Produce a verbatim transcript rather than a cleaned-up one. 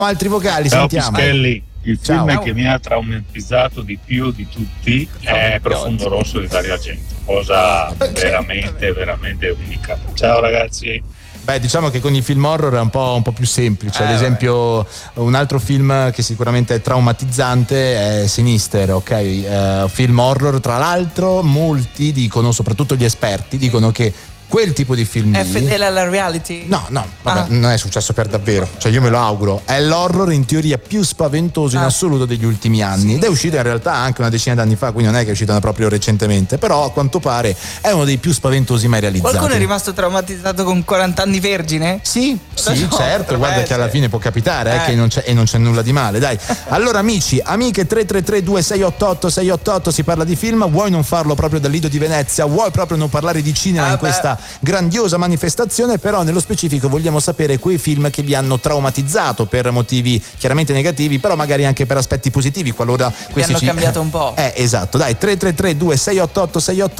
altri vocali, Ciao sentiamo. Pischelli, il Ciao. film che mi ha traumatizzato di più di tutti è Profondo Rosso di Dario Argento, cosa veramente veramente unica. Ciao ragazzi. Beh, diciamo che con i film horror è un po', un po' più semplice. Eh, Ad esempio, un altro film che sicuramente è traumatizzante è Sinister, ok? Uh, film horror, tra l'altro, molti dicono, soprattutto gli esperti, dicono che quel tipo di film È lì, fedele alla reality? no, no, vabbè, Ah. non è successo per davvero. Cioè, io me lo auguro. È l'horror in teoria più spaventoso in Ah. assoluto degli ultimi anni. Ed è uscito in realtà anche una decina d'anni fa, quindi non è che è uscito proprio recentemente. Però a quanto pare è uno dei più spaventosi mai realizzati. Qualcuno è rimasto traumatizzato con quaranta anni vergine? Sì, sì, No, certo, potrebbe guarda che alla essere. fine può capitare, eh, Eh. che non c'è, e non c'è nulla di male, dai. Allora amici, amiche, tre tre tre due sei otto otto sei otto otto, si parla di film, vuoi non farlo proprio dal Lido di Venezia, vuoi proprio non parlare di cinema Ah, in beh. questa grandiosa manifestazione, però nello specifico vogliamo sapere quei film che vi hanno traumatizzato per motivi chiaramente negativi, però magari anche per aspetti positivi, qualora questi hanno ci... cambiato un po'. Eh, esatto, dai, tre tre tre due sei otto otto sei otto